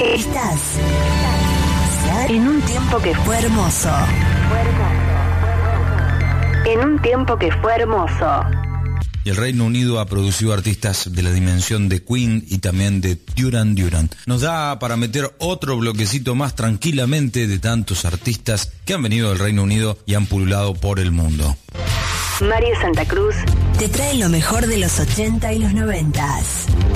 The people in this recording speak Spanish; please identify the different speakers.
Speaker 1: Estás en un tiempo que fue hermoso. En un tiempo que fue hermoso.
Speaker 2: Y el Reino Unido ha producido artistas de la dimensión de Queen y también de Duran Duran. Nos da para meter otro bloquecito más tranquilamente de tantos artistas que han venido del Reino Unido y han pululado por el mundo.
Speaker 1: Mario Santa Cruz te trae lo mejor de los 80 y los 90.